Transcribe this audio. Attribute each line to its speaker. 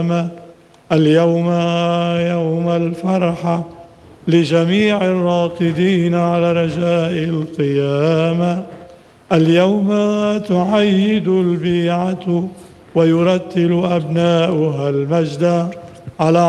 Speaker 1: اليوم يوم الفرحة لجميع الراقدين على رجاء القيامة. اليوم تعيد البيعة ويرتل أبناؤها المجد على